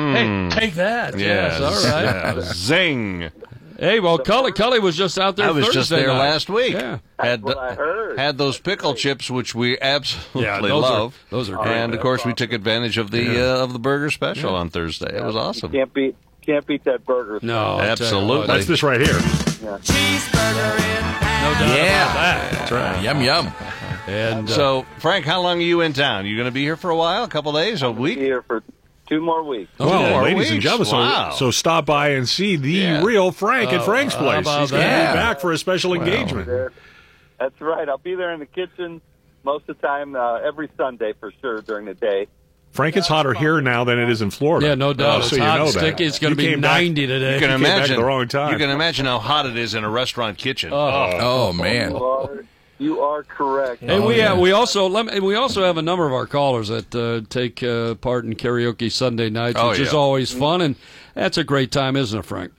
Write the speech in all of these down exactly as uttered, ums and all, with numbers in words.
Mm. Hey, take that. Yes, yes all right. Yeah. Zing. Hey, well, Cully, Cully was just out there I was Thursday just there night. last week. Yeah. Had, That's what I heard. had those pickle chips, which we absolutely Yeah, those love. Are, those are great. And, of course, we took advantage of the Yeah. uh, of the burger special yeah. on Thursday. It was awesome. Can't beat, can't beat that burger. No. Absolutely. That's this right here. Yeah. Cheeseburger in No doubt yeah. about that. That's right. Yum, yum. And uh, So, Frank, how long are you in town? You going to be here for a while, a couple days, a week? Be here for two more weeks. Well, Four ladies weeks? and gentlemen, so, Wow. so stop by and see the Yeah. real Frank at Oh, Frank's how place. about He's going to that? be back for a special engagement. There. That's right. I'll be there in the kitchen most of the time, uh, every Sunday for sure during the day. Frank, it's hotter here now than it is in Florida. yeah, no doubt. Uh, it's so you hot know and that. sticky. It's going to You be came back- ninety today. You can came back imagine at the wrong time. You can imagine how hot it is in a restaurant kitchen. Oh. Oh, man. You are, you are correct. Hey, Oh, we yeah. have, we also let me, we also have a number of our callers that uh, take uh, part in karaoke Sunday nights, Oh, which is yeah. always fun, and that's a great time, isn't it, Frank?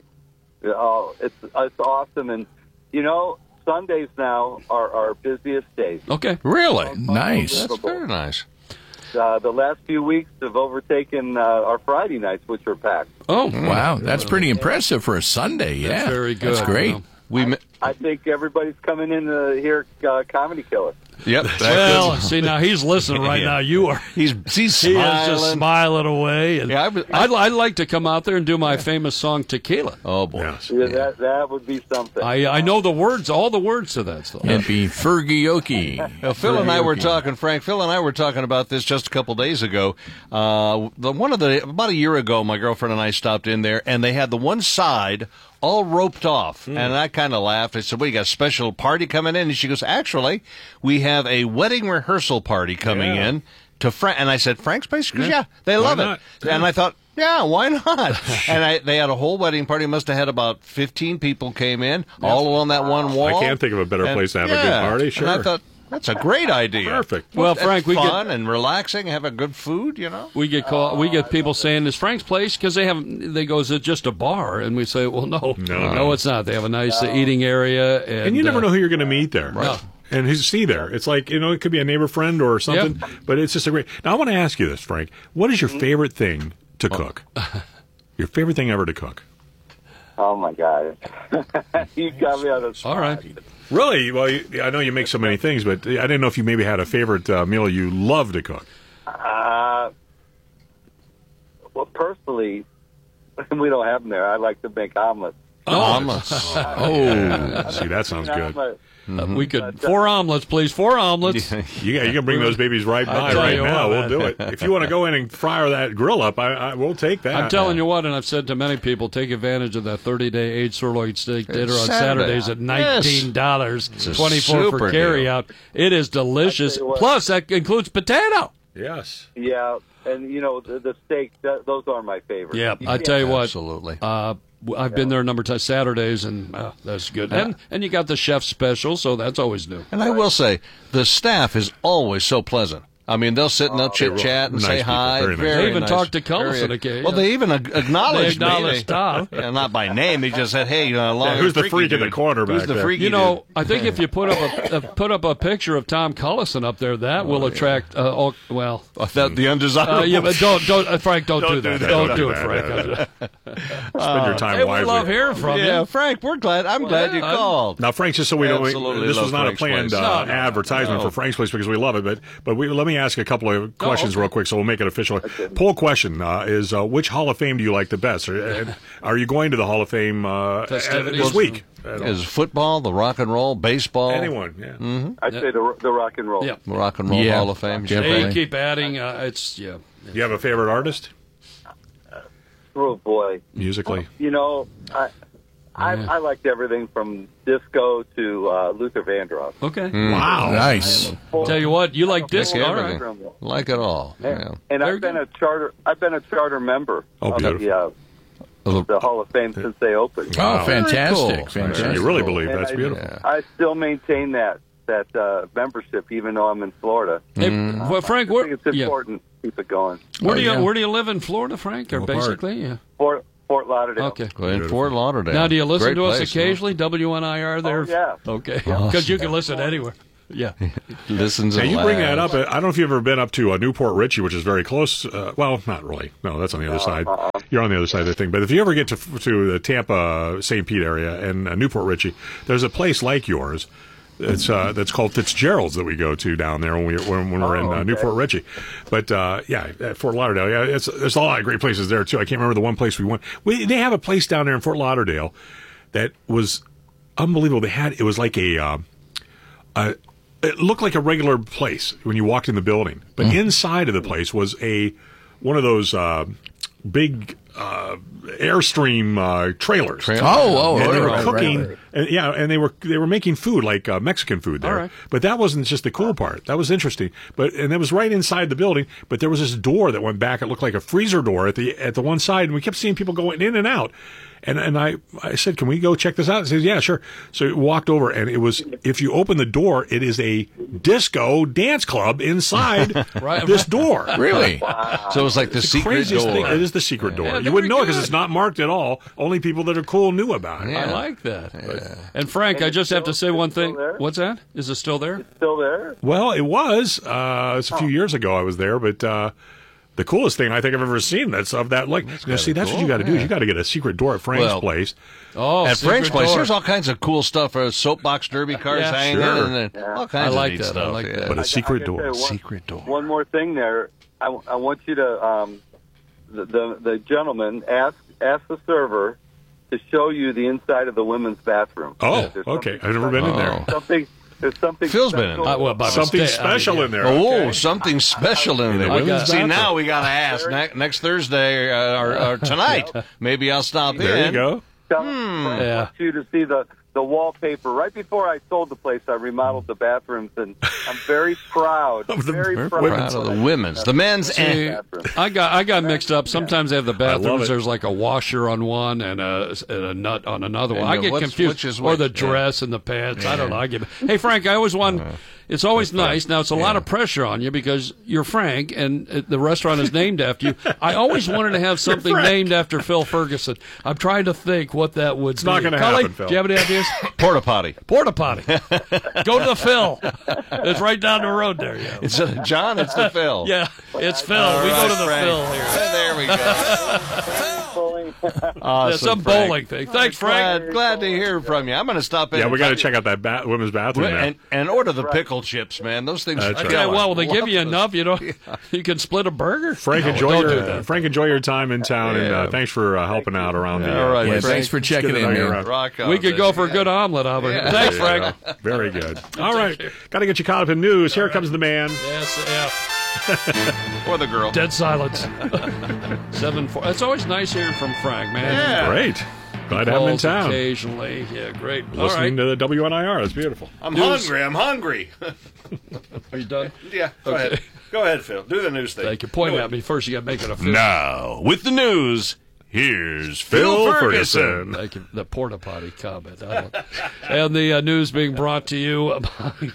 Oh, it's it's awesome, and you know Sundays now are our busiest days. Okay. Really? Nice. That's very nice. Uh, the last few weeks have overtaken uh, our Friday nights, which are packed. Oh, Wow, that's pretty impressive for a Sunday. Yeah, That's very good. That's great. you know. We mi- I think everybody's coming in to hear uh, Comedy Killer. Yep. Well, see, now he's listening right Yeah. now. You are. he's he's He smiling. is just smiling away. And Yeah, I was- I- I'd, I'd like to come out there and do my famous song Tequila. Oh boy. Yes. Yeah, that that would be something. I I know the words, all the words to that stuff. It'd be Fergioki. Now, Phil and I were Karaoke. talking, Frank. Phil and I were talking about this just a couple days ago. Uh, the one of the about a year ago, my girlfriend and I stopped in there, and they had the one side all roped off, Hmm. and I kind of laughed. I said, "Well, you got a special party coming in?" And she goes, "Actually, we have a wedding rehearsal party coming Yeah. in to Frank." And I said, "Frank's place?" She goes, Yeah. "Yeah, they Why love not? it." And I thought, "Yeah, why not?" and I, they had a whole wedding party. Must have had about fifteen people came in, all along that one wall. I can't think of a better And- place to have a yeah. good party. Sure. And I thought, that's a great idea. Perfect. Well, That's Frank, we get- fun and relaxing, have a good food, you know. We get call, we get people saying, "Is Frank's place?" Because they have, they go, "Is it just a bar?" And we say, "Well, no, No. no, it's not. They have a nice uh, eating area, and, And you never uh, know who you're going to meet there. No. And who's see there. It's like, you know, it could be a neighbor friend or something, but it's just a great. Now, I want to ask you this, Frank. What is your favorite thing to cook? Your favorite thing ever to cook? Oh my God, you got me on the spot. All right. Really? Well, you, I know you make so many things, but I didn't know if you maybe had a favorite uh, meal you love to cook. Uh, well, personally, we don't have them there. I like to make omelets. Omelets. Oh, see, that sounds good. Omelet. Uh, we could four omelets, please. Four omelets. You, got, you can bring those babies right by tell right you now. what, We'll man. do it. If you want to go in and fire that grill up, I, I we'll take that. I'm telling you what, and I've said to many people, take advantage of that thirty-day aged sirloin steak dinner on Saturday. Saturdays at nineteen dollars, a twenty-four super for carryout. It is delicious. I tell you what. Plus, that includes potato. Yes. Yeah, and you know the, the steak; that, those are my favorite. Yeah, You I can't- tell you what. Absolutely. Uh, w- I've been there a number of times Saturdays, and uh, that's good. And and you got the chef special, so that's always new. And I will say, the staff is always so pleasant. I mean, they'll sit and they'll chit chat and Nice say people. hi. Very nice. Very They even nice. talk to Cullison Very- occasionally. Well, they even ag- acknowledged They me. acknowledged Tom. Yeah, not by name. They just said, "Hey, uh, long Yeah, who's the freaky freak in dude? the corner Who's back the there?" freaky You know, dude?" I think if you put up a uh, put up a picture of Tom Cullison up there, that will attract. Uh, all, well, Oh, that, the undesirable. uh, yeah, but don't don't uh, Frank, don't, do that. that. Don't, Don't do do it, that. Frank. Spend your time hey, we wisely. love hearing from yeah, you. Frank, we're glad. I'm glad you yeah, I'm- called. Now, Frank, just so we know, Absolutely this love was not Frank's a planned Place. uh, No, no, advertisement no. for Frank's Place because we love it, but but we, let me ask a couple of questions okay. real quick, so we'll make it official. Poll question uh, is: uh, which Hall of Fame do you like the best? Are, and are you going to the Hall of Fame uh, Festivities? this week? At all? Is football, the rock and roll, baseball, Anyone? Yeah. I'd say the the rock and roll. Yeah. the rock and roll Yeah. Hall of Fame? Yeah. They Definitely. keep adding. Uh, it's yeah. Do you have a favorite artist Oh boy, musically? you know, I I, Yeah. I liked everything from disco to uh, Luther Vandross. Okay. Wow. Nice. Tell you what, you like disco, Like all everything. right? Like it all. Yeah. And Very I've been good. a charter. I've been a charter member Oh, of the, beautiful. uh, the Hall of Fame since they opened. Oh, Wow. fantastic. Very cool. Fantastic. You really believe And that's I- beautiful. Yeah. I still maintain that that uh, membership, even though I'm in Florida. Hey, well, Frank, I where, think it's yeah. important to keep it going. where do you Oh, yeah. where do you live in Florida, Frank? Or What part? basically, yeah. Fort Fort Lauderdale. Okay. In Fort Lauderdale. Now, do you listen Great to us place, occasionally? W N I R there. Oh, yeah. Okay. Because you can listen anywhere. Yeah. huh? Listens Now, and you bring that up. laughs. I don't know if you've ever been up to uh, Newport Richey, which is very close. Uh, well, not really. No, that's on the other side. you're on the other side of the thing. But if you ever get to to the Tampa, Saint Pete area and uh, Newport Richey, there's a place like yours. It's uh, that's called Fitzgerald's that we go to down there when we when, when we're in uh, okay. Newport Richey. But uh, yeah, at Fort Lauderdale, yeah, it's, there's a lot of great places there too. I can't remember the one place we went. We they have a place down there in Fort Lauderdale that was unbelievable. They had it was like a, uh, a it looked like a regular place when you walked in the building, but mm. inside of the place was a one of those uh, big uh, Airstream uh, trailers. Oh, oh, and right, they were right, cooking, right, right. And, yeah, and they were they were making food like uh, Mexican food there. All right. But that wasn't just the cool part. That was interesting. But and it was right inside the building. But there was this door that went back. It looked like a freezer door at the at the one side, and we kept seeing people going in and out. And and I, I said, can we go check this out? He says, yeah, sure. So we walked over, and it was, if you open the door, it is a disco dance club inside Right. this door. Really? So it was like the It's the secret craziest door. thing. It is the secret door. Yeah, you wouldn't know very it because good. it's not marked at all. Only people that are cool knew about it. I like that. And Frank, And I it's just have to still- say one it's still thing. there? What's that? Is it still there? Still there? Well, it was. Uh, it's a few years ago I was there, but uh, the coolest thing I think I've ever seen that's of that. Like, now, see, that's what you got to do. Is you got to get a secret door at Frank's Well, place. Oh, At secret Frank's place, door. there's all kinds of cool stuff. Uh, soapbox derby cars Yeah, hanging, sure. and then all I kinds like of neat that. I stuff. like yeah. that. But a I- secret I can door. say one- Secret door. One more thing there. I, I want you to, um, the, the the gentleman ask ask the server to show you the inside of the women's bathroom. Oh, There's okay. something I've never been in Oh. there. Something. There's something. Phil's been in special- there. Uh, well, by Something mistake, I mean, special yeah. in there. Oh, okay. something special in there. I got- See, now we got to ask ne- next Thursday uh, or, or tonight. Maybe I'll stop There in. you go. Tell- Hmm. I Yeah. want you to see the the wallpaper. Right before I sold the place, I remodeled the bathrooms, and I'm very proud. Of the very proud. women's. Proud of the women's, the men's, See, and I got I got mixed up. Sometimes they have the love bathrooms. it. There's like a washer on one and a, and a nut on another one. And I the- get what's- confused. which is or the which, yeah. dress and the pants. I don't know. I get. Hey Frank, I always want. It's always nice. Now it's a lot of pressure on you because you're Frank and uh, the restaurant is named after you. I always wanted to have something Frank. named after Phil Ferguson. I'm trying to think what that would It's be. not gonna Cully, happen, Phil. Do you have any ideas? porta potty. Porta potty. Go to the Phil. It's right down the road there. Yeah. Instead of John, it's the Phil. Yeah, it's Phil. All we go right, to the Frank. Phil here. There we go. Yeah, Awesome, some Frank. bowling thing. Thanks, Frank. Glad, glad to hear from you. I'm going to stop in. Yeah, and we got to talk- check out that ba- women's bathroom now. and, and order the pickle chips, man. Those things That's are right. Yeah, killer. well, they give you Love those. enough, you know. You can split a burger. Frank, No, enjoy don't do your that. Frank, enjoy your time in town, and Yeah. uh, thanks for uh, helping out around the. All uh, right, Yeah, Frank. thanks for checking Good to in, know you're man. around. Rock on, We could go baby. for a good omelet, Albert. Yeah. Thanks, There you Frank. go. Very good. All right, got to get you caught up in news. Here comes the man. Yes, yeah. Or the girl. Dead silence. Seven four. It's always nice hearing from Frank, man. Yeah. Great. Glad to have him in Calls town. occasionally. Yeah, great. All Listening right. to the W N I R. That's beautiful. I'm News. hungry. I'm hungry. Are you done? yeah, go Okay. ahead. Go ahead, Phil. Do the news thing. Thank you. Point Do at it. me first. You got to make it a film. Now, with the news, here's Phil Phil Ferguson. Ferguson. Thank you. The porta potty comment. I don't- and the uh, news being brought to you by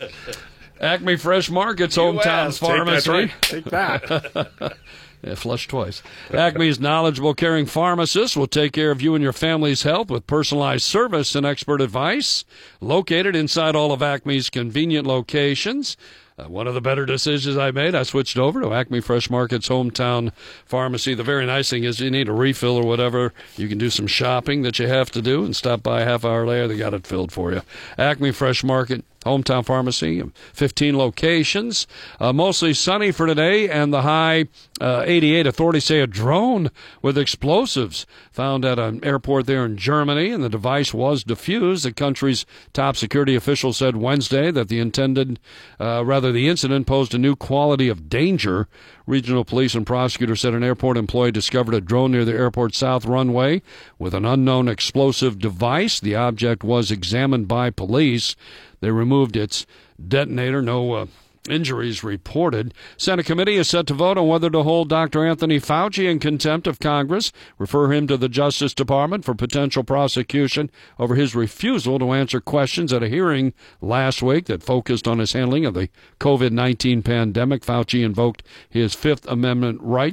Acme Fresh Market's hometown asked. Take pharmacy. Take that. Yeah, flush twice. Acme's knowledgeable, caring pharmacist will take care of you and your family's health with personalized service and expert advice. Located inside all of Acme's convenient locations. Uh, one of the better decisions I made, I switched over to Acme Fresh Market's hometown pharmacy. The very nice thing is you need a refill or whatever, you can do some shopping that you have to do and stop by a half hour later. They got it filled for you. Acme Fresh Market, hometown pharmacy, fifteen locations. Uh, mostly sunny for today, and the high uh, eighty-eight. Authorities say a drone with explosives found at an airport there in Germany, and the device was defused. The country's top security official said Wednesday that the intended, uh, rather the incident posed a new quality of danger. Regional police and prosecutors said an airport employee discovered a drone near the airport's south runway with an unknown explosive device. The object was examined by police. They removed its detonator. No uh, injuries reported. Senate committee is set to vote on whether to hold Doctor Anthony Fauci in contempt of Congress, refer him to the Justice Department for potential prosecution over his refusal to answer questions at a hearing last week that focused on his handling of the COVID nineteen pandemic. Fauci invoked his Fifth Amendment rights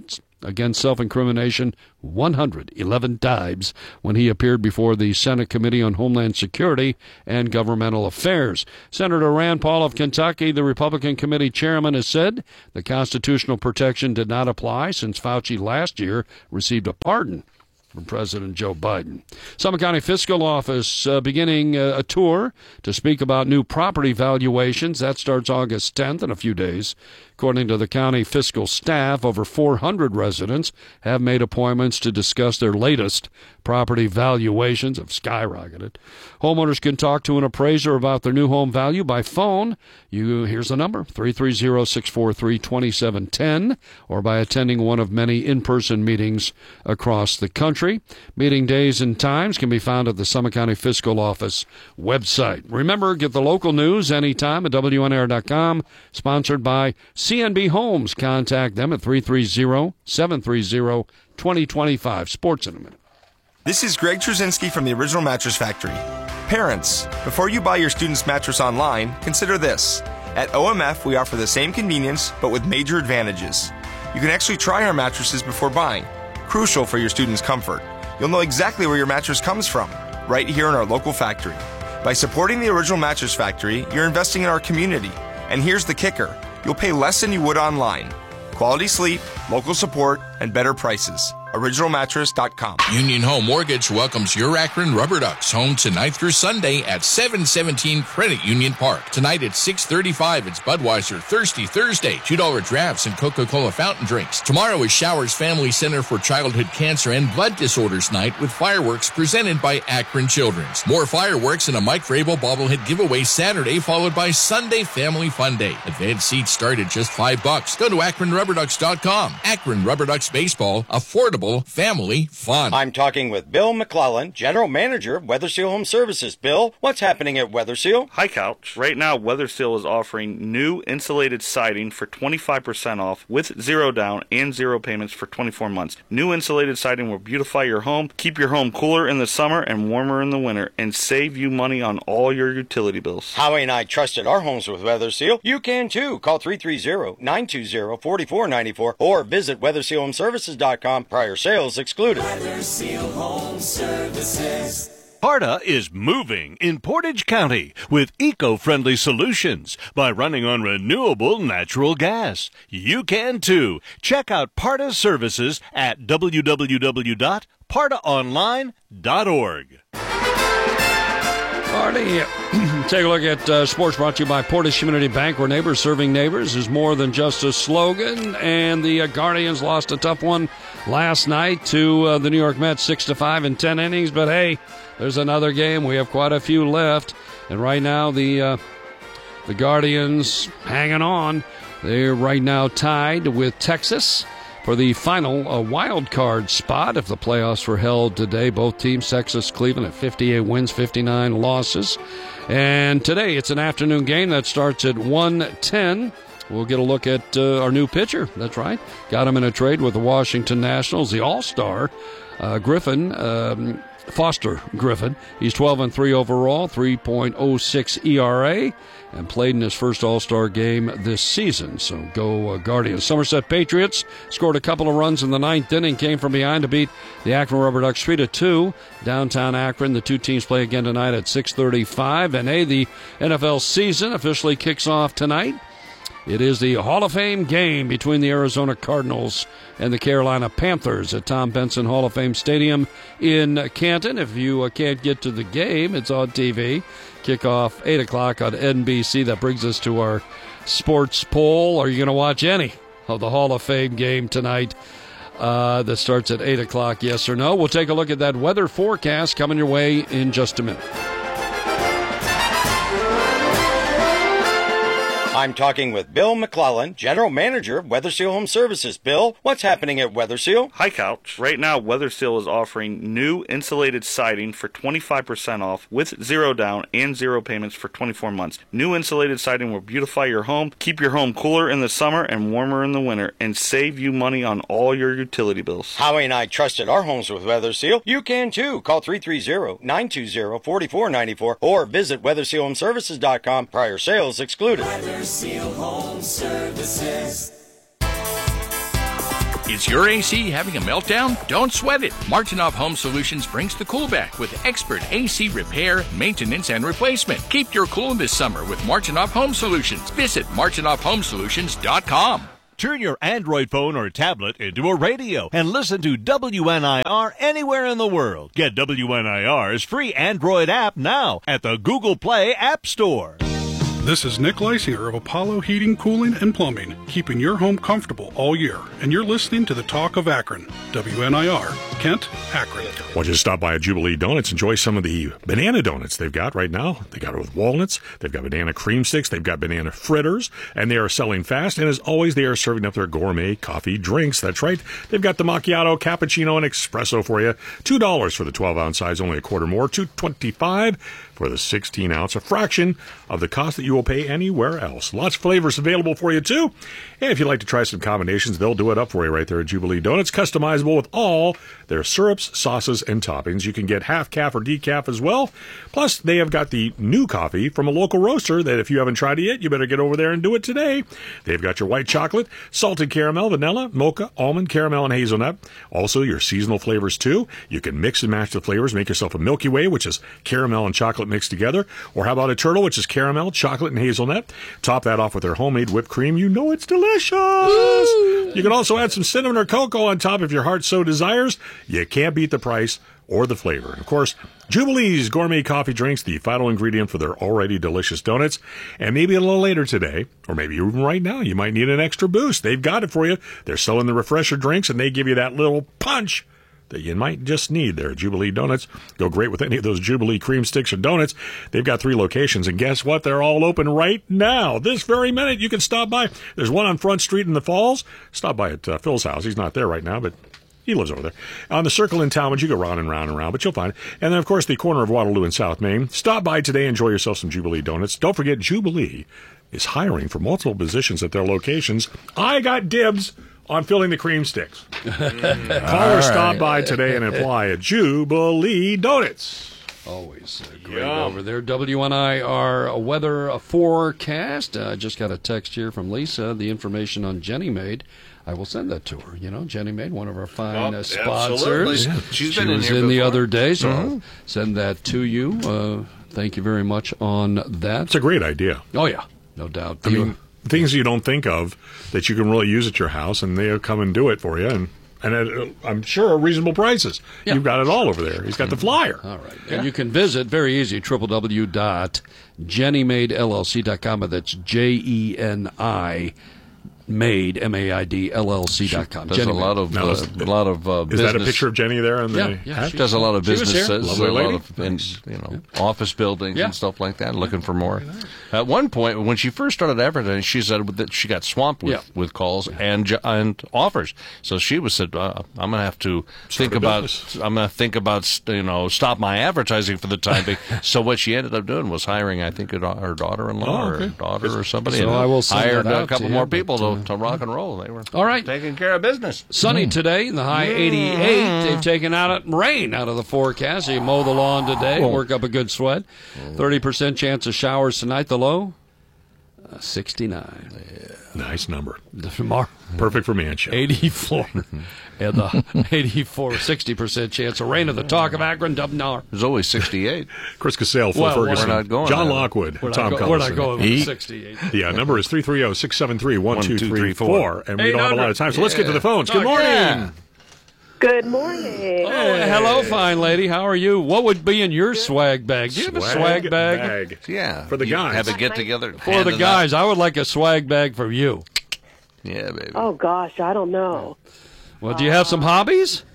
against self-incrimination one hundred eleven times when he appeared before the Senate Committee on Homeland Security and Governmental Affairs. Senator Rand Paul of Kentucky, the Republican committee chairman, has said the constitutional protection did not apply since Fauci last year received a pardon from President Joe Biden. Summit County Fiscal Office uh, beginning uh, a tour to speak about new property valuations. That starts August tenth in a few days. According to the county fiscal staff, over four hundred residents have made appointments to discuss their latest property valuations have skyrocketed. Homeowners can talk to an appraiser about their new home value by phone. You here's the number, three three zero, six four three, two seven one zero, or by attending one of many in-person meetings across the country. Meeting days and times can be found at the Summit County Fiscal Office website. Remember, get the local news anytime at W N R dot com, sponsored by C N B Homes. Contact them at three three zero, seven three zero, two zero two five. Sports in a minute. This is Greg Trzynski from the Original Mattress Factory. Parents, before you buy your student's mattress online, consider this. At O M F, we offer the same convenience, but with major advantages. You can actually try our mattresses before buying, crucial for your student's comfort. You'll know exactly where your mattress comes from, right here in our local factory. By supporting the Original Mattress Factory, you're investing in our community. And here's the kicker. You'll pay less than you would online. Quality sleep, local support, and better prices. original mattress dot com. Union Home Mortgage welcomes your Akron Rubber Ducks home tonight through Sunday at seven seventeen Credit Union Park. Tonight at six thirty-five, it's Budweiser Thirsty Thursday, two dollar drafts and Coca-Cola fountain drinks. Tomorrow is Showers Family Center for Childhood Cancer and Blood Disorders Night with fireworks presented by Akron Children's. More fireworks and a Mike Vrabel bobblehead giveaway Saturday, followed by Sunday Family Fun Day. Advanced seats start at just five bucks. Go to akron rubber ducks dot com. Akron Rubber Ducks Baseball, affordable family fun. I'm talking with Bill McClellan, General Manager of Weatherseal Home Services. Bill, what's happening at Weatherseal? Hi, Couch. Right now, Weatherseal is offering new insulated siding for twenty-five percent off with zero down and zero payments for twenty-four months. New insulated siding will beautify your home, keep your home cooler in the summer and warmer in the winter, and save you money on all your utility bills. Howie and I trusted our homes with Weatherseal. You can too. Call three three zero, nine two zero, four four nine four or visit weatherseal home services dot com. Prior sales excluded. Weatherseal Home Services. Parta is moving in Portage County with eco-friendly solutions by running on renewable natural gas. You can too. Check out Parta services at w w w dot parta online dot org. Marty, take a look at uh, sports brought to you by Portage Community Bank, where neighbors serving neighbors is more than just a slogan. And the uh, Guardians lost a tough one last night to uh, the New York Mets, six to five in ten innings. But hey, there's another game. We have quite a few left, and right now the uh, the Guardians hanging on. They're right now tied with Texas for the final uh, wild card spot if the playoffs were held today. Both teams, Texas, Cleveland, at fifty-eight wins, fifty-nine losses. And today it's an afternoon game that starts at one ten. We'll get a look at uh, our new pitcher. That's right. Got him in a trade with the Washington Nationals, the All-Star, uh, Griffin, um, Foster Griffin. He's twelve and three overall, three point oh six E R A, and played in his first All-Star game this season. So go uh, Guardians. Somerset Patriots scored a couple of runs in the ninth inning, came from behind to beat the Akron Rubber Ducks three to two. Downtown Akron, the two teams play again tonight at six thirty-five. And hey, the N F L season officially kicks off tonight. It is the Hall of Fame game between the Arizona Cardinals and the Carolina Panthers at Tom Benson Hall of Fame Stadium in Canton. If you uh, can't get to the game, it's on T V. Kickoff eight o'clock on N B C. That brings us to our sports poll. Are you going to watch any of the Hall of Fame game tonight uh, that starts at eight o'clock, yes or no? We'll take a look at that weather forecast coming your way in just a minute. I'm talking with Bill McClellan, General Manager of Weatherseal Home Services. Bill, what's happening at Weatherseal? Hi, Couch. Right now, Weatherseal is offering new insulated siding for twenty-five percent off with zero down and zero payments for twenty-four months. New insulated siding will beautify your home, keep your home cooler in the summer and warmer in the winter, and save you money on all your utility bills. Howie and I trusted our homes with Weatherseal. You can too. Call three three zero, nine two zero, four four nine four or visit weatherseal home services dot com. Prior sales excluded. Weatherseal Home Services. Is your A C having a meltdown? Don't sweat it. Martinoff Home Solutions brings the cool back with expert A C repair, maintenance, and replacement. Keep your cool this summer with Martinoff Home Solutions. Visit martinoff home solutions dot com. Turn your Android phone or tablet into a radio and listen to W N I R anywhere in the world. Get W N I R's free Android app now at the Google Play App Store. This is Nick Leisinger of Apollo Heating, Cooling, and Plumbing, keeping your home comfortable all year. And you're listening to the Talk of Akron. W N I R, Kent, Akron. Why don't you stop by at Jubilee Donuts, enjoy some of the banana donuts they've got right now. They got it with walnuts, they've got banana cream sticks, they've got banana fritters, and they are selling fast. And as always, they are serving up their gourmet coffee drinks. That's right. They've got the macchiato, cappuccino, and espresso for you. two dollars for the twelve ounce size, only a quarter more. two twenty-five for the sixteen ounce, a fraction of the cost that you will pay anywhere else. Lots of flavors available for you, too. And if you'd like to try some combinations, they'll do it up for you right there at Jubilee Donuts. Customizable with all their syrups, sauces, and toppings. You can get half calf or decaf as well. Plus, they have got the new coffee from a local roaster that if you haven't tried it yet, you better get over there and do it today. They've got your white chocolate, salted caramel, vanilla, mocha, almond, caramel, and hazelnut. Also, your seasonal flavors, too. You can mix and match the flavors. Make yourself a Milky Way, which is caramel and chocolate mixed together. Or how about a turtle, which is caramel, chocolate, and hazelnut. Top that off with their homemade whipped cream. You know it's delicious. Ooh. You can also add some cinnamon or cocoa on top if your heart so desires. You can't beat the price or the flavor. And of course, Jubilee's gourmet coffee drinks, the final ingredient for their already delicious donuts. And maybe a little later today, or maybe even right now, you might need an extra boost. They've got it for you. They're selling the refresher drinks, and they give you that little punch that you might just need there. Jubilee Donuts go great with any of those Jubilee cream sticks or donuts. They've got three locations, and guess what? They're all open right now. This very minute, you can stop by. There's one on Front Street in the Falls. Stop by at uh, Phil's house. He's not there right now, but he lives over there. On the Circle in Talmadge, you go round and round and round, but you'll find it. And then, of course, the corner of Waterloo and South Main. Stop by today. Enjoy yourself some Jubilee Donuts. Don't forget, Jubilee is hiring for multiple positions at their locations. I got dibs on filling the cream sticks. Call or stop by today and apply at Jubilee Donuts. Always uh, great Yum. Over there. W N I R weather forecast. I uh, just got a text here from Lisa. The information on Jenny Maid. I will send that to her. You know, Jenny Maid, one of our fine oh, uh, sponsors. Yeah. She's she been in was here in before. the other day, so mm-hmm. I'll send that to you. Uh, thank you very much on that. It's a great idea. Oh, yeah. No doubt. I mean, things you don't think of that you can really use at your house, and they'll come and do it for you, and and at, uh, I'm sure reasonable prices. Yeah. You've got it all over there. He's got the flyer. All right. Yeah. And you can visit, very easy, w w w dot jenny maid l l c dot com. That's J E N I Maid, M A I D, L L C dot com. Does Jenny a lot of, now, uh, is, a lot of uh, Is business. that a picture of Jenny there? On the yeah, yeah. She does a lot of businesses, Lovely a lady. lot of in, you know, yeah. office buildings yeah. and stuff like that, looking for more. At one point, when she first started advertising, she said that she got swamped with, yeah. with calls yeah. and and offers. So she was said, uh, "I'm going to have to Start think about. I'm going to think about you know stop my advertising for the time being." So what she ended up doing was hiring, I think, her daughter-in-law oh, okay. or daughter or somebody. So and I will send hired that out a couple to more you, people but, uh, to, to rock and roll. They were all right. taking care of business. Sunny mm. today, in the high eighty-eight. They've taken out rain out of the forecast. So you mow the lawn today, oh. work up a good sweat. thirty percent chance of showers tonight. The low, uh, sixty-nine. Yeah. Nice number. Tomorrow, perfect for Manchester. eighty-four. And the eighty-four, sixty percent chance of rain of the Talk of Akron, Dubnar. There's always sixty-eight. Chris Cassell, Phil well, Ferguson, we're not going John there. Lockwood, we're Tom not go, Collison. We're not going with he, sixty-eight. Yeah, number is three three zero, six seven three, one two three four. And we don't have a lot of time, so let's yeah. get to the phones. Good oh, morning. Yeah. Good morning. Oh, hello, fine lady. How are you? What would be in your swag bag? Do you have a swag bag? bag. Yeah. For the you guys. Have a get-together. For the guys. I would like a swag bag for you. Yeah, baby. Oh, gosh, I don't know. Well, do you have some hobbies?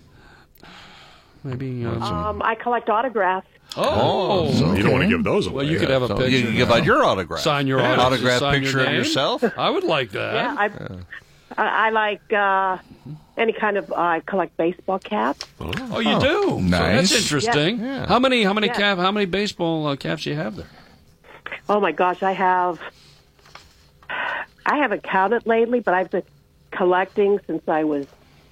Maybe uh, some... Um, I collect autographs. Oh, oh so okay. You don't want to give those away. Well, you could have a so picture. You can give out your autograph. Sign your yeah. autograph. autograph sign picture your of yourself. I would like that. Yeah, I, yeah. I, I like uh, any kind of. Uh, I collect baseball caps. Oh, oh you do? Nice. That's interesting. Yeah. How many? How many yeah. cap? How many baseball uh, caps do you have there? Oh my gosh, I have. I haven't counted lately, but I've been collecting since I was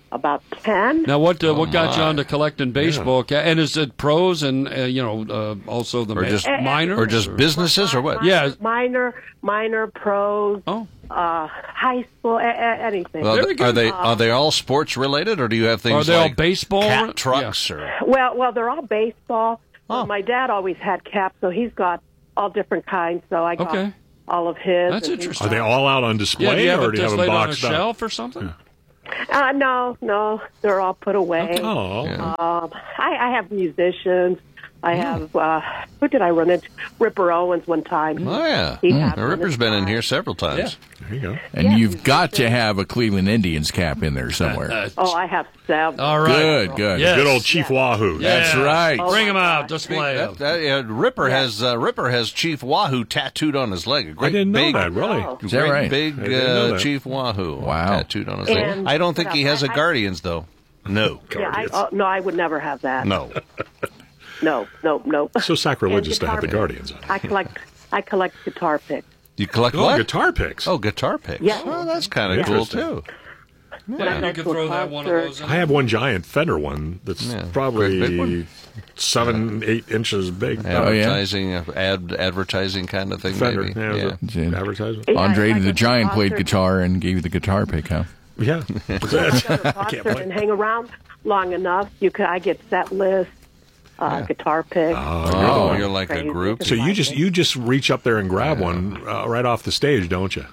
about ten. Now, what uh, Oh, what got you my. onto collecting baseball? ca- And is it pros and uh, you know uh, also the Or ma- just- minors or just businesses or what? Yeah. Minor, minor, pros, Oh. uh, high school, a- a- anything. Well, Very good. are they Uh, are they all sports related, or do you have things Are they all like baseball? cat trucks or? Well, well, they're all baseball. Oh. My dad always had caps, so he's got all different kinds. So I got Okay. all of his. That's and he's interesting. Are they all out on Yeah, display, do you have or it do you have them displayed on a boxed up? shelf or something? Uh, no, no, they're all put away. Oh, Um, I, I have musicians. I have, uh, who did I run into? Ripper Owens one time. Oh yeah, He Mm. had The one Ripper's in been in his here several times. there you go. And Yeah, you've got to musicians. have a Cleveland Indians cap in there somewhere. Oh, I have several. All right. Good, good. Yes. Good old Chief Wahoo. That's Yeah. right. Oh, Bring my them out. gosh. Display That, them. that, uh, Ripper has uh, Ripper has Chief Wahoo tattooed on his leg. A great I didn't know big, that, really. Oh. Is that great right? big I didn't know uh, that. Chief Wahoo Wow. tattooed on his leg. And- I don't think he has a I- Guardians though. No, Yeah, I, Guardians. oh, no, I would never have that. no. No, no, no. So sacrilegious And to have the guitar Guardians on it. I collect, I collect guitar picks. You collect Oh, what? guitar picks. Oh, guitar picks. Yeah. Oh, that's kind of cool Interesting. too. Yeah, I you could go to throw a that one of concert. those in. I have one giant Fender one that's Yeah. probably Great big one? seven, eight inches big. Oh, yeah. Advertising, uh, ad, advertising kind of thing. Fender. Maybe. Yeah, it was Yeah. a Yeah. advertisement. Yeah, Andre I- I the go to Giant played concert- guitar and gave you the guitar pick, huh? Yeah. What's that? Go to a I can't concert and play. hang around long enough. You could, I get set lists, uh, guitar picks. Oh, you're like a Crazy. group. So you just you just reach up there and grab one uh, right off the stage, don't you?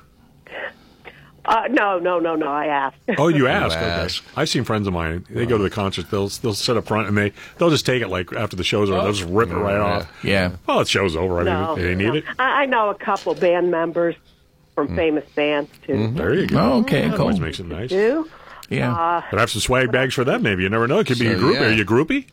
Uh, no, no, no, no. I asked. Oh, you ask. Okay. ask. I've seen friends of mine. They go to the concerts. They'll they'll sit up front and they they'll just take it like after the show's over. They'll just rip it right off. Yeah. Well, the show's over. I No, mean, they need no. it. I, I know a couple band members from famous bands too. There you go. Oh, okay, That cool. always makes it nice. Do Yeah. But have some swag bags for them. Maybe you never know. It could be So, a group. yeah. Are you a groupie?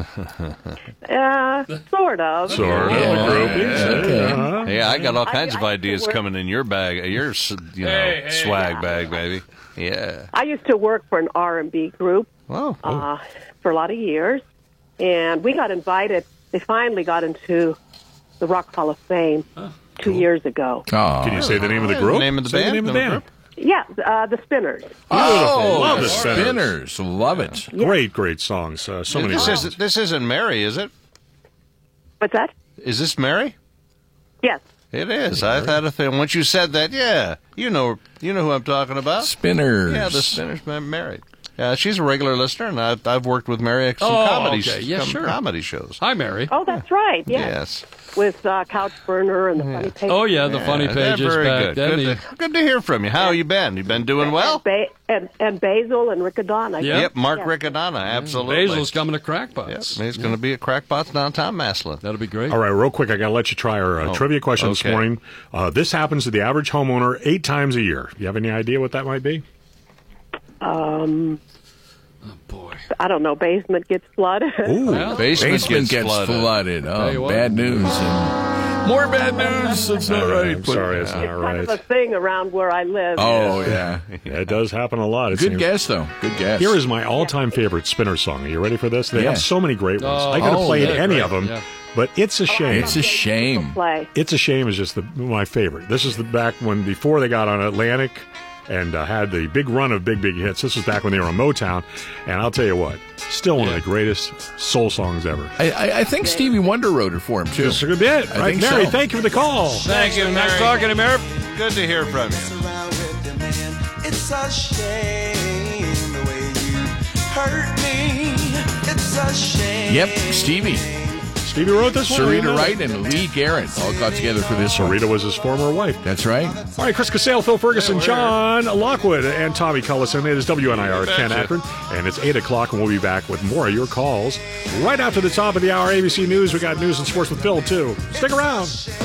uh, sort of. Sort of Yeah. a groupie. Okay. Uh-huh. Yeah, I got all I- kinds I of used to ideas work- coming in your bag, your s- you know Hey, hey. swag bag, baby. Yeah. I used to work for an R and B group Oh, uh, for a lot of years, and we got invited. They finally got into the Rock Hall of Fame two years ago. Oh. Can you say the name of the Yeah, group? the name of the Say band? The name of the Name of band. the Yeah, uh, the Spinners. Oh, Love the the Spinners. Spinners. Love it. Great, great songs. Uh, so many. this songs. is this isn't Mary, is it? What's that? Is this Mary? Yes. It is. I had a thing. Once you said that, yeah, you know, you know who I'm talking about. Spinners. Yeah, the Spinners, Mary. Yeah, she's a regular listener, and I've, I've worked with Mary at some Oh, comedy, okay. sh- Yeah, some sure. comedy shows. Hi, Mary. Oh, that's right. Yes. Yes. With uh, Couch Burner and the Funny Pages. Oh, yeah, the funny Yeah, pages very back good. then. Good The- to, good to hear from you. How you been? You been doing well? Ba- and, and Basil and Riccadonna. Yeah. Yep, Mark Yes. Riccadonna, absolutely. Basil's coming to Yep, Crackpots. he's going to be at Crackpots downtown Maslin. That'll be great. All right, real quick, I got to let you try our uh, Oh, trivia question okay. this morning. Uh, this happens to the average homeowner eight times a year. You have any idea what that might be? Um, Oh, boy. I don't know. Basement gets flooded. Ooh, Well, Basement, Basement gets, gets flooded. flooded. Tell you Oh, what. bad news. And more bad news. That's not right. I'm sorry, it's not It's kind right. of a thing around where I live. Oh, yeah. Yeah, it does happen a lot. It Good seems. guess, though. Good guess. Here is my all-time favorite Spinner song. Are you ready for this? They Yeah. have so many great ones. Oh, I could have oh, played yeah, any great, of them, yeah. but It's a Shame. It's a shame. Play. It's a Shame is just the, my favorite. This is the back when before they got on Atlantic and uh, had the big run of big, big hits. This was back when they were on Motown, and I'll tell you what, still one of the greatest soul songs ever. I, I, I think Stevie Wonder wrote it for him, too. Just a good bit, I right? think Mary, so. thank you for the call. Thank you, Nice Mary. talking to you, Mary. Good to hear from you. It's a shame the way you hurt me. It's a shame. Yep, Stevie. Stevie wrote this one. Sarita Wright and Lee Garrett all got together for this one. Sarita was his former wife. That's right. All right, Chris Casale, Phil Ferguson, John Lockwood, and Tommy Cullison. It is W N I R, Ken Akron, and it's eight o'clock, and we'll be back with more of your calls right after the top of the hour. A B C News, we got news and sports with Phil, too. Stick around.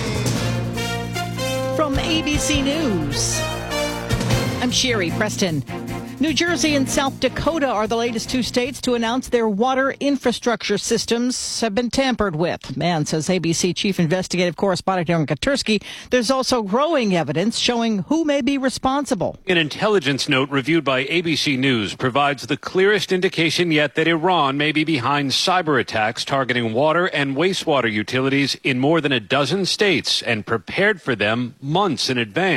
From A B C News, I'm Sherry Preston. New Jersey and South Dakota are the latest two states to announce their water infrastructure systems have been tampered with. Man, says A B C Chief Investigative Correspondent Aaron Katursky, there's also growing evidence showing who may be responsible. An intelligence note reviewed by A B C News provides the clearest indication yet that Iran may be behind cyber attacks targeting water and wastewater utilities in more than a dozen states and prepared for them months in advance.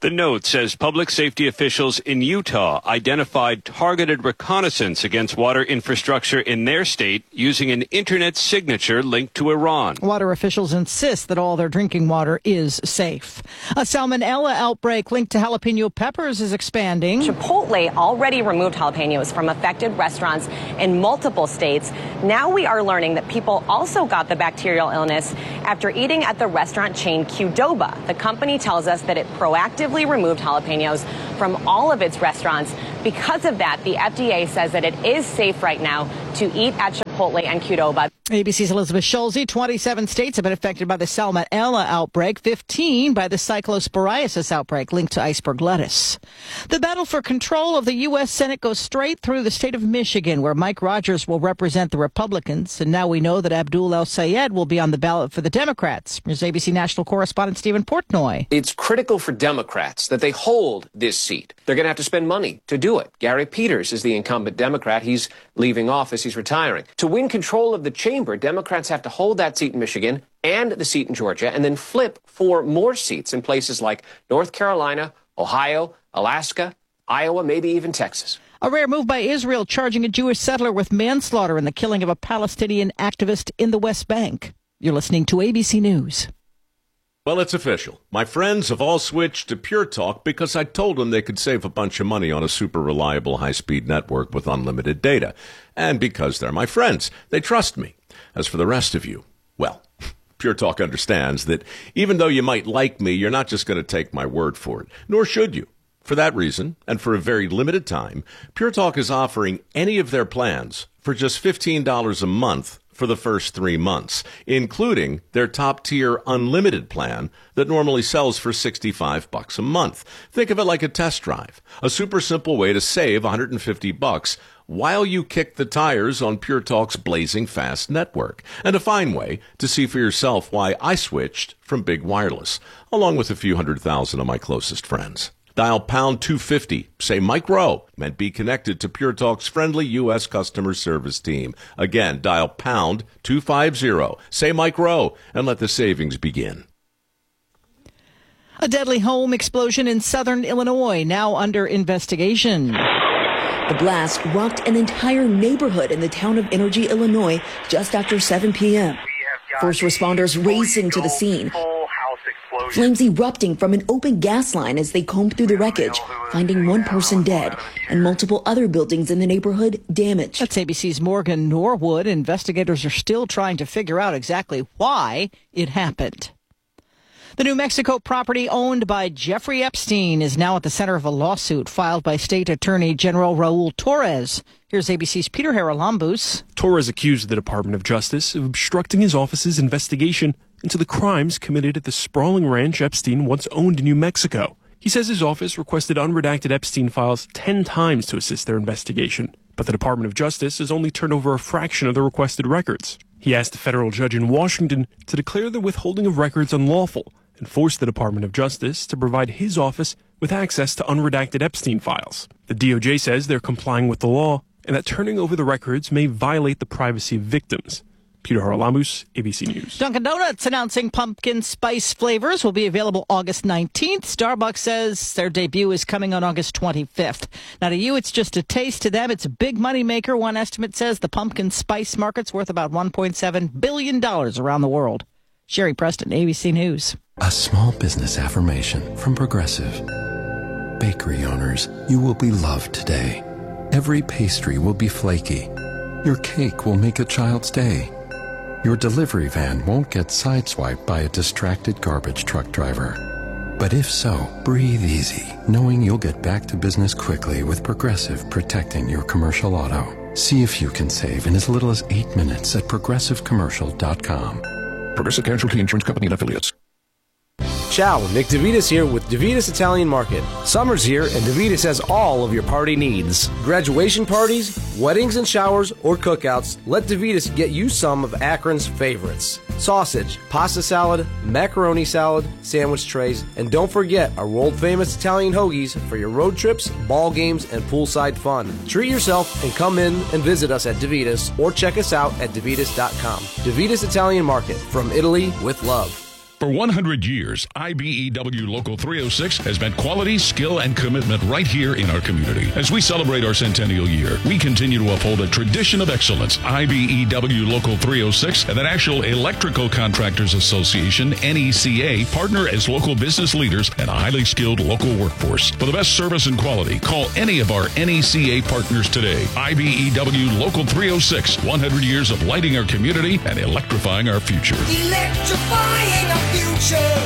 The note says public safety officials in Utah identified targeted reconnaissance against water infrastructure in their state using an internet signature linked to Iran. Water officials insist that all their drinking water is safe. A salmonella outbreak linked to jalapeno peppers is expanding. Chipotle already removed jalapenos from affected restaurants in multiple states. Now we are learning that people also got the bacterial illness after eating at the restaurant chain Qdoba. The company tells us that it proactively removed jalapenos from all of its restaurants. Because of that, the F D A says that it is safe right now to eat at Chipotle and Qdoba. A B C's Elizabeth Schulze. twenty-seven states have been affected by the salmonella outbreak, fifteen by the cyclosporiasis outbreak linked to iceberg lettuce. The battle for control of the U S. Senate goes straight through the state of Michigan, where Mike Rogers will represent the Republicans. And now we know that Abdul El-Sayed will be on the ballot for the Democrats. Here's A B C national correspondent Stephen Portnoy. It's critical for Democrats that they hold this seat. They're going to have to spend money to do it. Gary Peters is the incumbent Democrat. He's leaving office. He's retiring. To win control of the chamber, Democrats have to hold that seat in Michigan and the seat in Georgia and then flip for more seats in places like North Carolina, Ohio, Alaska, Iowa, maybe even Texas. A rare move by Israel charging a Jewish settler with manslaughter in the killing of a Palestinian activist in the West Bank. You're listening to A B C News. Well, it's official. My friends have all switched to Pure Talk because I told them they could save a bunch of money on a super reliable high-speed network with unlimited data. And because they're my friends, they trust me. As for the rest of you, well, Pure Talk understands that even though you might like me, you're not just going to take my word for it, nor should you. For that reason, and for a very limited time, Pure Talk is offering any of their plans for just fifteen dollars a month for the first three months, including their top-tier unlimited plan that normally sells for sixty-five bucks a month. Think of it like a test drive, a super simple way to save one hundred fifty bucks while you kick the tires on Pure Talk's blazing fast network, and a fine way to see for yourself why I switched from Big Wireless, along with a few hundred thousand of my closest friends. Dial pound two fifty, say Mike Rowe, and be connected to Pure Talk's friendly U S customer service team. Again, dial pound two fifty, say Mike Rowe, and let the savings begin. A deadly home explosion in southern Illinois, now under investigation. The blast rocked an entire neighborhood in the town of Energy, Illinois, just after seven p.m. First responders racing to the scene. Flames erupting from an open gas line as they combed through the wreckage, finding one person dead and multiple other buildings in the neighborhood damaged. That's A B C's Morgan Norwood. Investigators are still trying to figure out exactly why it happened. The New Mexico property owned by Jeffrey Epstein is now at the center of a lawsuit filed by State Attorney General Raul Torres. Here's A B C's Peter Haralambous. Torres accused the Department of Justice of obstructing his office's investigation into the crimes committed at the sprawling ranch Epstein once owned in New Mexico. He says his office requested unredacted Epstein files ten times to assist their investigation, but the Department of Justice has only turned over a fraction of the requested records. He asked a federal judge in Washington to declare the withholding of records unlawful and force the Department of Justice to provide his office with access to unredacted Epstein files. The D O J says they're complying with the law and that turning over the records may violate the privacy of victims. Peter Haralambous, A B C News. Dunkin' Donuts announcing pumpkin spice flavors will be available August nineteenth. Starbucks says their debut is coming on August twenty-fifth. Now, to you, it's just a taste. To them, it's a big money maker. One estimate says the pumpkin spice market's worth about one point seven billion dollars around the world. Sherry Preston, A B C News. A small business affirmation from Progressive. Bakery owners, you will be loved today. Every pastry will be flaky. Your cake will make a child's day. Your delivery van won't get sideswiped by a distracted garbage truck driver. But if so, breathe easy, knowing you'll get back to business quickly with Progressive protecting your commercial auto. See if you can save in as little as eight minutes at progressive commercial dot com. Progressive Casualty Insurance Company and Affiliates. Ciao, Nick DeVitas here with DeVitas Italian Market. Summer's here and DeVitas has all of your party needs. Graduation parties, weddings and showers, or cookouts, let DeVitas get you some of Akron's favorites. Sausage, pasta salad, macaroni salad, sandwich trays, and don't forget our world-famous Italian hoagies for your road trips, ball games, and poolside fun. Treat yourself and come in and visit us at DeVitas or check us out at DeVitas dot com. DeVitas Italian Market, from Italy with love. For one hundred years, I B E W Local three oh six has meant quality, skill, and commitment right here in our community. As we celebrate our centennial year, we continue to uphold a tradition of excellence. I B E W Local three oh six and the National Electrical Contractors Association, N E C A, partner as local business leaders and a highly skilled local workforce. For the best service and quality, call any of our N E C A partners today. I B E W Local three oh six, one hundred years of lighting our community and electrifying our future. Electrifying our future.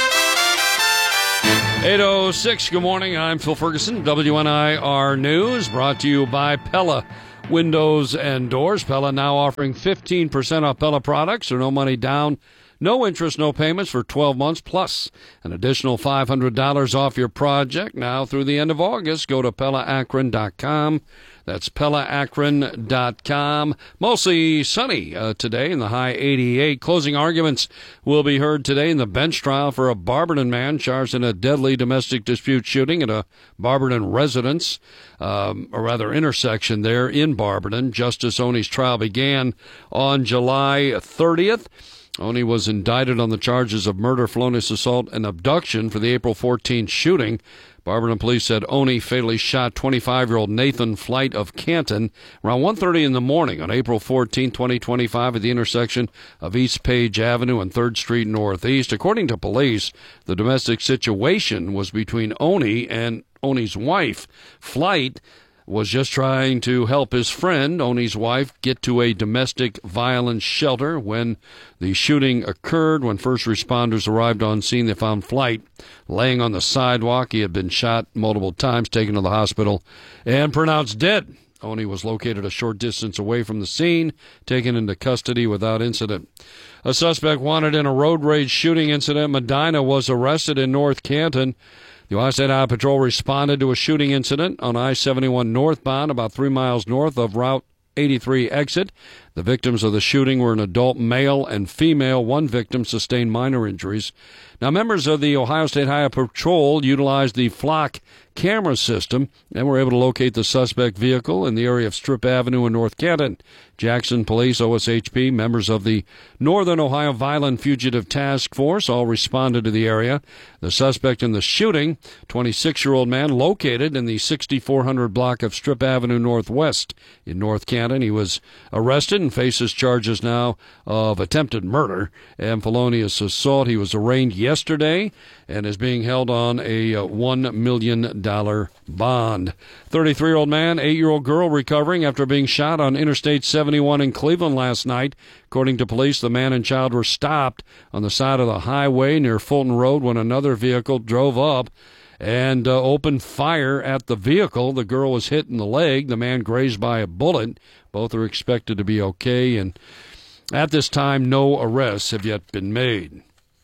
eight oh six, good morning. I'm Phil Ferguson, W N I R News, brought to you by Pella Windows and Doors. Pella now offering fifteen percent off Pella products, or no money down, no interest, no payments for twelve months, plus an additional five hundred dollars off your project now through the end of August. Go to Pella Akron dot com. That's Pella Akron dot com. Mostly sunny uh, today in the high eighty-eight. Closing arguments will be heard today in the bench trial for a Barberton man charged in a deadly domestic dispute shooting at a Barberton residence, um, or rather intersection there in Barberton. Justice Oney's trial began on July thirtieth. Oney was indicted on the charges of murder, felonious assault, and abduction for the April fourteenth shooting. Barberton police said Oney fatally shot twenty-five-year-old Nathan Flight of Canton around one thirty in the morning on April fourteenth, twenty twenty-five at the intersection of East Page Avenue and third Street Northeast. According to police, the domestic situation was between Oney and Oney's wife. Flight was just trying to help his friend, Oney's wife, get to a domestic violence shelter. When the shooting occurred, when first responders arrived on scene, they found Flight laying on the sidewalk. He had been shot multiple times, taken to the hospital, and pronounced dead. Oney was located a short distance away from the scene, taken into custody without incident. A suspect wanted in a road rage shooting incident, Medina, was arrested in North Canton. The Ohio State Highway Patrol responded to a shooting incident on I seventy-one northbound, about three miles north of Route eighty-three exit. The victims of the shooting were an adult male and female. One victim sustained minor injuries. Now, members of the Ohio State Highway Patrol utilized the Flock camera system and were able to locate the suspect vehicle in the area of Strip Avenue in North Canton. Jackson Police, O S H P, members of the Northern Ohio Violent Fugitive Task Force all responded to the area. The suspect in the shooting, twenty-six-year-old man, located in the sixty-four hundred block of Strip Avenue Northwest in North Canton. He was arrested and faces charges now of attempted murder and felonious assault. He was arraigned yesterday and is being held on a one million dollars bond. thirty-three-year-old man, eight-year-old girl recovering after being shot on Interstate seventy-one in Cleveland last night. According to police, the man and child were stopped on the side of the highway near Fulton Road when another vehicle drove up and uh, opened fire at the vehicle. The girl was hit in the leg. The man grazed by a bullet. Both are expected to be okay, and at this time, no arrests have yet been made.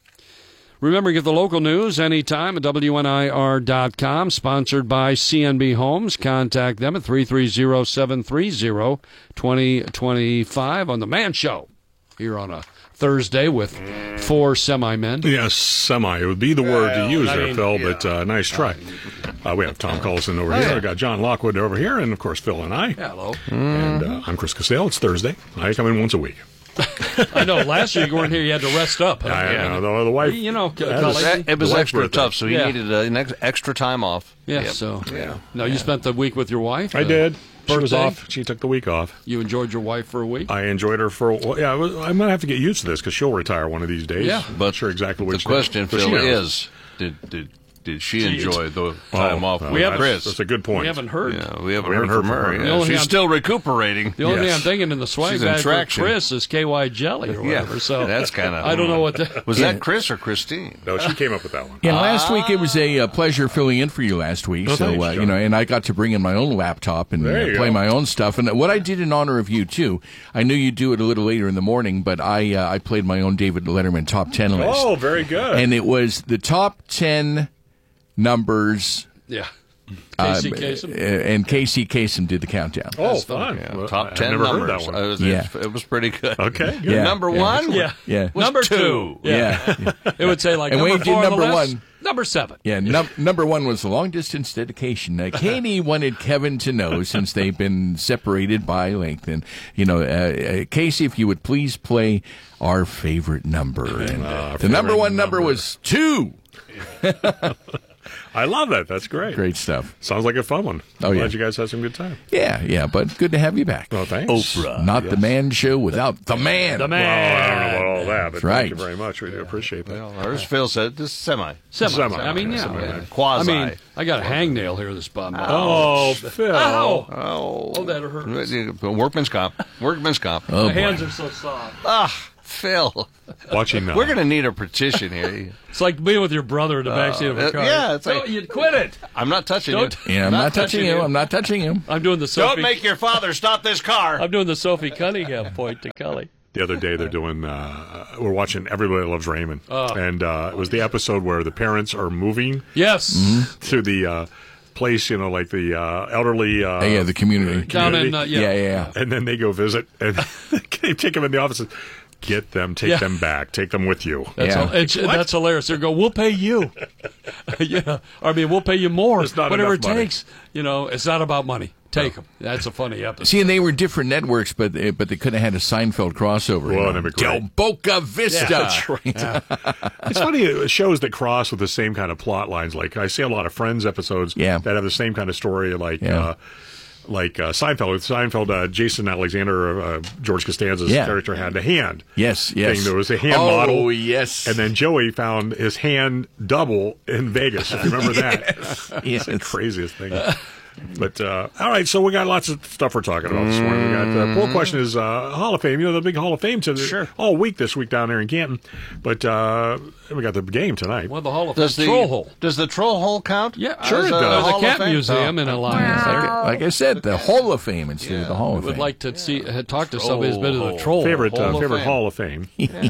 Remember, get the local news anytime at W N I R dot com, sponsored by C N B Homes. Contact them at three three zero, seven three zero, two zero two five on The Man Show here on a Thursday with four semi-men. Yes, semi. It would be the word Well, to use I there, mean, Phil, yeah. but uh, nice try. Uh, we have Tom Collison over Oh, here. yeah. We got John Lockwood over here, and, of course, Phil and I. Hello. And uh, I'm Chris Castale. It's Thursday. I come in once a week. I know. Last year you weren't here. You had to rest up. Huh? I know. The, the wife. You know, That was- Colleen- It was The wife's extra birthday. tough, so he Yeah. needed uh, an ex- extra time off. Yeah, Yep. so. Yeah. No, you spent the week with your wife? I Uh, did. She was birthday? off. She took the week off. You enjoyed your wife for a week? I enjoyed her for. Well, yeah, I was- I'm gonna have to get used to this because she'll retire one of these days. Yeah. I'm not sure exactly The which. question, but Phil, she knows. is did did did she She- enjoy the time Oh, off well, with that's- Chris? That's a good point. We haven't heard. Yeah, we haven't, We heard, haven't heard from from her. her. Yeah, The only she's thing I'm- still recuperating. The only Yes. thing I'm thinking in the swag She's in bag for traction. Chris is K Y jelly or Yeah, whatever. So that's kind of. I don't know what the, was that. Chris or Christine? No, she came up with that one. Yeah, last week it was a uh, pleasure filling in for you last week. Oh, so, thanks, uh, you John. know, and I got to bring in my own laptop and There uh, you play go. my own stuff. And what I did in honor of you, too, I knew you'd do it a little later in the morning, but I uh, I played my own David Letterman top ten list. Oh, very good. And it was the top ten numbers yeah. Casey Uh, Kasem? and Casey Kasem did the countdown. Oh, That's fun. Yeah, Well, top I've ten never heard numbers. that one. It was, Yeah. it was pretty good. Okay, good. Yeah. Number Yeah. one Yeah. Yeah. was Number two. two. Yeah. It would say like And number Wayne did four on number the list, one. number seven. Yeah, num- number one was the long distance dedication. Uh, Katie wanted Kevin to know, since they've been separated by length, and you know, uh, uh, Casey, if you would please play our favorite number. And uh, the number one number, number. was two. I love that. That's great. Great stuff. Sounds like a fun one. Oh, I'm yeah. glad you guys had some good time. Yeah, yeah, but good to have you back. Oh, thanks. Oprah. Not the man show without the man. The Well, I don't know man. about all that, but That's right. thank you very much. We do appreciate that. Well, as Phil said, this is semi. Semi. Semi. I mean, yeah. Semi. yeah. Quasi. I mean, I got a hangnail here this bum. Oh, Phil. Ow. Oh. Oh, that hurts. Workman's comp. Workman's comp. Oh, My boy. hands are so soft. Ah, Phil. Watching now. We're going to need a petition here. It's like being with your brother in the backseat of Uh, a car. yeah, it's No, like- you quit it. I'm not touching Don't- you. Yeah, I'm not, touching you. I'm not touching you. I'm doing the Sophie. Don't make your father stop this car. I'm doing the Sophie Cunningham point to Cully. The other day, they're doing. Uh, we're watching Everybody Loves Raymond, Oh. and uh, it was the episode where the parents are moving Yes. to the uh, place, you know, like the uh, elderly. Uh, Yeah, the community. Down in, uh, yeah. Yeah, yeah, yeah. And then they go visit, and they take them in the office. And, get them, take Yeah. them back, take them with you. That's, Yeah. hil- it's, that's hilarious. They go, we'll pay you. yeah. I mean, we'll pay you more. It's not Whatever enough it money. takes. You know, it's not about money. Take them. That's a funny episode. See, and they were different networks, but uh, but they could have had a Seinfeld crossover. Well, you know. that'd be Del great. Boca Vista. Yeah, that's right. It's funny, uh, shows that cross with the same kind of plot lines. Like I see a lot of Friends episodes Yeah. that have the same kind of story, like Yeah. uh, like uh, Seinfeld. With Seinfeld, uh, Jason Alexander, uh, George Costanza's Yeah. character, had the hand. Yes, yes. Thing. There was a hand oh, model. Oh, yes. And then Joey found his hand double in Vegas. If you remember that, Yes. it's the craziest thing. But uh, all right, so we got lots of stuff we're talking about this morning. We got the poll question is uh, Hall of Fame. You know, the big Hall of Fame to the, Sure. all week this week down there in Canton. But uh, we got the game tonight. Well, the Hall of Does Fame the Troll Hole. Does the troll hole count? Yeah, Sure As it a does. There's Hall a of cat Fame? museum Oh. in Alliance. Like, I- like I said, the Hall of Fame instead of the Hall of Would Fame. like to see uh, talk to somebody who's been to the Troll Troll favorite Hall uh, of favorite Fame. Hall of Fame.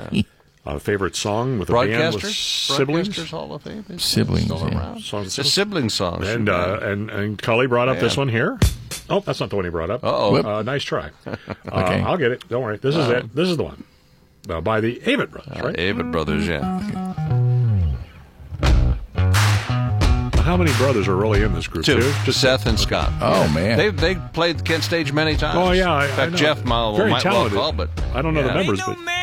Uh, favorite song with a band with Broadcasters? siblings. Broadcasters Hall of Fame? Is Siblings, still yeah. around? Songs- It's a sibling song. And uh, and and Cully brought up this Yeah. one here. Oh, that's not the one he brought up. Uh-oh. Whoop. Uh, nice try. Uh, Okay. I'll get it. Don't worry. This is Uh, it. This is the one. Uh, by the Avett Brothers, Uh, right? Avett Brothers, yeah. How many brothers are really in this group? Two. Two? Just Seth and Scott. Oh, man. They they played Kent Stage many times. Oh, yeah. I, In fact, I know. Jeff Mal Very might well talented. call, but I don't know the yeah. numbers, but